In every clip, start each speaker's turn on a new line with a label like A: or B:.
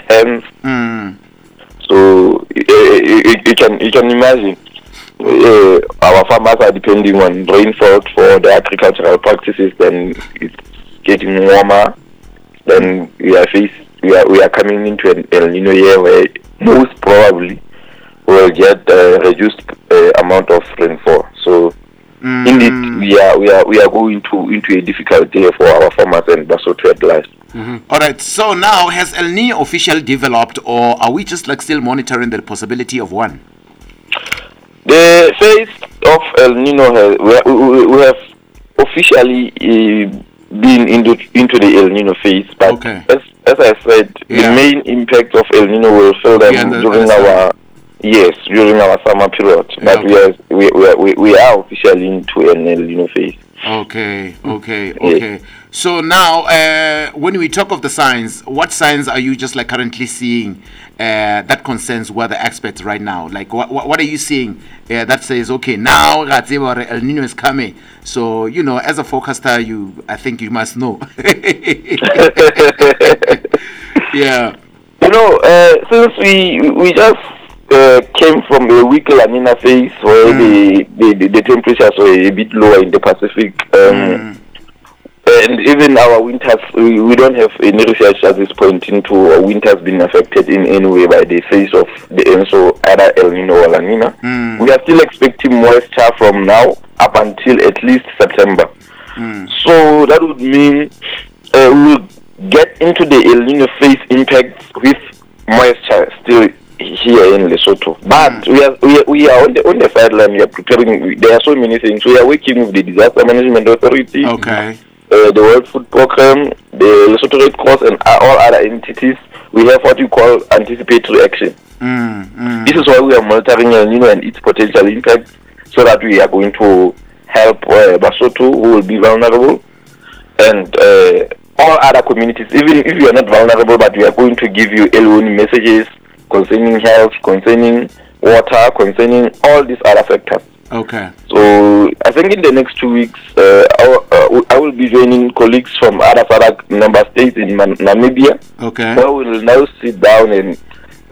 A: hands. So you can imagine. Our farmers are depending on rainfall for their agricultural practices. Then it's getting warmer. Then we are coming into an El Nino year where most probably will get reduced amount of rainfall. So indeed, we are going into a difficult year for our farmers and Basotho at large.
B: All right. So now, has El Nino officially developed, or are we just like still monitoring the possibility of one?
A: The phase of El Nino we have officially been into the El Nino phase, but as I said, the main impact of El Nino will feel them during our summer period. But we are officially into an El Nino phase.
B: Okay. So now, when we talk of the signs, what signs are you just like currently seeing that concerns weather experts right now? Like, what are you seeing that says, okay, now El Nino is coming? So, as a forecaster, I think you must know. Yeah.
A: Since we just came from a weak La Nina phase where the temperatures were a bit lower in the Pacific, and even our winters, we don't have any research at this point into our winters being affected in any way by the phase of the ENSO, either El Nino or La Nina. We are still expecting moisture from now up until at least September. So that would mean we will get into the El Nino phase impact with moisture still here in Lesotho. But we are on the sideline. We are preparing. There are so many things. We are working with the Disaster Management Authority, the World Food Program, the Lesotho Red Cross, and all other entities. We have what we call anticipatory action. This is why we are monitoring El Nino and its potential impact, so that we are going to help Basotho, who will be vulnerable, and all other communities. Even if you are not vulnerable, but we are going to give you early warning messages concerning health, concerning water, concerning all these other factors. So I think in the next 2 weeks, I will be joining colleagues from other member states in Namibia. So we will now sit down and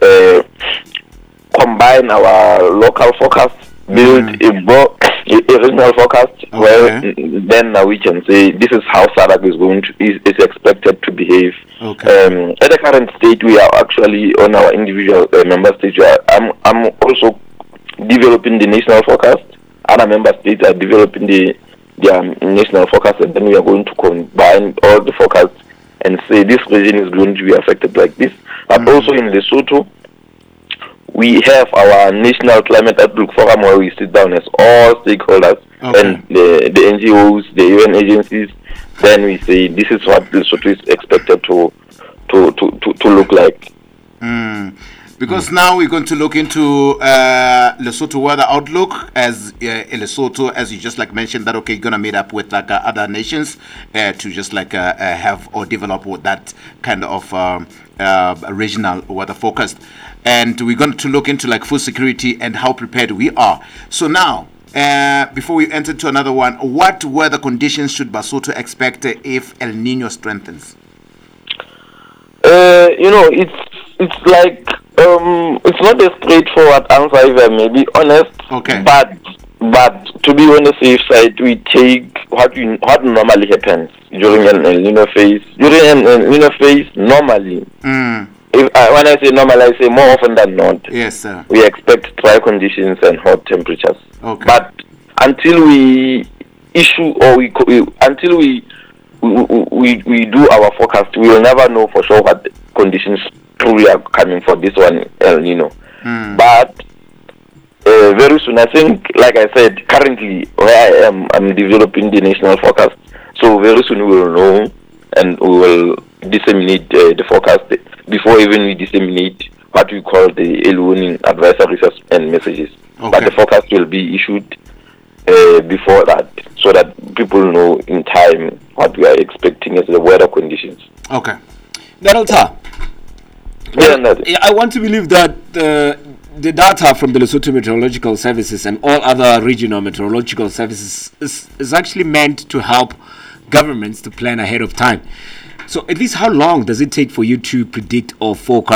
A: combine our local forecast, build a regional forecast, where then we can say this is how SADC is expected to behave. At the current state, we are actually on our individual member states. I'm also developing the national forecast. Other member states are developing their national forecast, and then we are going to combine all the forecasts and say this region is going to be affected like this. But also in Lesotho, we have our National Climate Outlook Forum where we sit down as all stakeholders and the NGOs, the UN agencies. Then we say this is what Lesotho is expected to look like.
B: Because now we're going to look into Lesotho weather outlook as Lesotho, as you just like mentioned that you're gonna meet up with like other nations to just like have or develop with that kind of regional weather forecast, and we're going to look into like food security and how prepared we are. So now, before we enter to another one, what weather conditions should Basotho expect if El Nino strengthens?
A: It's like it's not a straightforward answer, if I may be honest. But to be on the safe side, we take what normally happens during an El Nino phase. During an El Nino phase, normally, when I say normal, I say more often than not.
B: Yes, sir.
A: We expect dry conditions and hot temperatures. But until we issue until we do our forecast, we will never know for sure what conditions truly are coming for this one El Nino. But very soon, I think, like I said, currently where I am, I'm developing the national forecast. So very soon we will know, and we will disseminate the forecast before even we disseminate what we call the early warning advisories and messages. But the forecast will be issued before that, so that people know in time what we are expecting as the weather conditions.
C: Narelta, I want to believe that the data from the Lesotho Meteorological Services and all other regional meteorological services is actually meant to help governments to plan ahead of time. So at least how long does it take for you to predict or forecast